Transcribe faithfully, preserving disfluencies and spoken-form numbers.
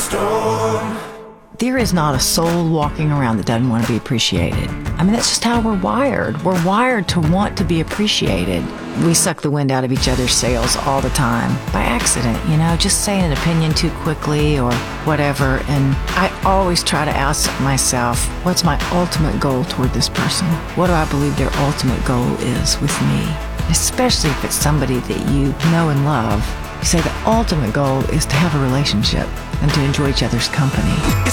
storm. There is not a soul walking around that doesn't want to be appreciated. I mean, that's just how we're wired. We're wired to want to be appreciated. We suck the wind out of each other's sails all the time by accident, you know, just saying an opinion too quickly or whatever. And I always try to ask myself, what's my ultimate goal toward this person? What do I believe their ultimate goal is with me? Especially if it's somebody that you know and love. You say the ultimate goal is to have a relationship and to enjoy each other's company.